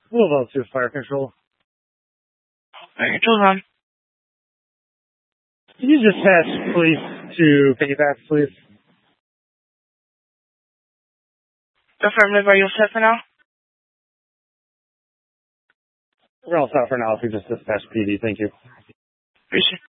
Louisville to Fire Control. Fire Control's on. Can you dispatch police to piggyback, please? Affirmative, are you set for now? We're all set for now if we just dispatch PD. Thank you. Appreciate it.